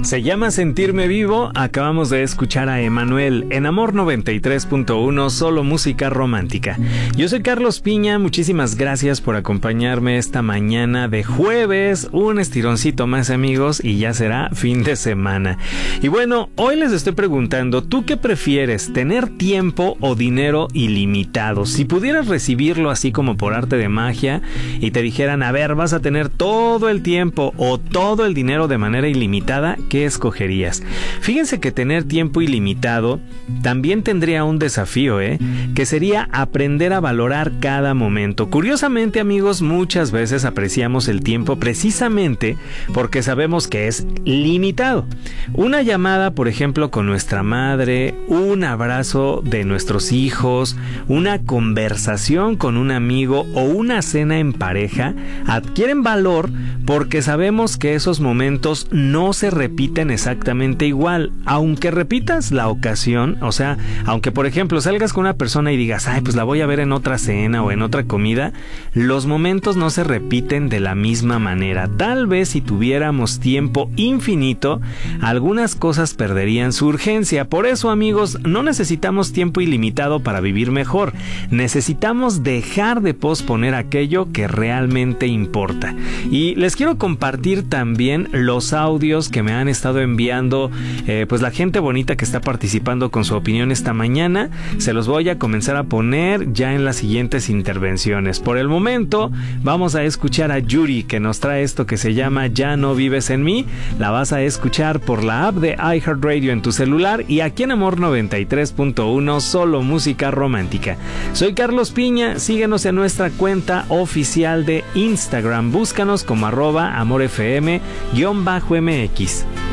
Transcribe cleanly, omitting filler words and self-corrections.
Se llama Sentirme Vivo. Acabamos de escuchar a Emanuel en Amor 93.1, solo música romántica. Yo soy Carlos Piña, muchísimas gracias por acompañarme esta mañana de jueves. Un estironcito más, amigos, y ya será fin de semana. Y bueno, hoy les estoy preguntando, ¿tú qué prefieres? ¿Tener tiempo o dinero ilimitado? Si pudieras recibirlo así como por arte de magia y te dijeran, a ver, vas a tener todo el tiempo o todo el dinero de manera ilimitada, ¿qué escogerías? Fíjense que tener tiempo ilimitado también tendría un desafío, que sería aprender a valorar cada momento. Curiosamente, amigos, muchas veces apreciamos el tiempo precisamente porque sabemos que es limitado. Una llamada, por ejemplo, con nuestra madre, un abrazo de nuestros hijos, una conversación con un amigo o una cena en pareja adquieren valor porque sabemos que esos momentos no se repiten exactamente igual, aunque repitas la ocasión. O sea, aunque por ejemplo salgas con una persona y digas, ay, pues la voy a ver en otra cena o en otra comida, los momentos no se repiten de la misma manera. Tal vez si tuviéramos tiempo infinito, algunas cosas perderían su urgencia. Por eso, amigos, no necesitamos tiempo ilimitado para vivir mejor. Necesitamos dejar de posponer aquello que realmente importa. Y les quiero compartir también los audios que me han estado enviando pues la gente bonita que está participando con su opinión esta mañana. Se los voy a comenzar a poner ya en las siguientes intervenciones. Por el momento vamos a escuchar a Yuri, que nos trae esto que se llama Ya no vives en mí. La vas a escuchar por la app de iHeartRadio en tu celular y aquí en Amor 93.1, solo música romántica. Soy Carlos Piña, síguenos en nuestra cuenta oficial de Instagram, búscanos como @amorfm_mx.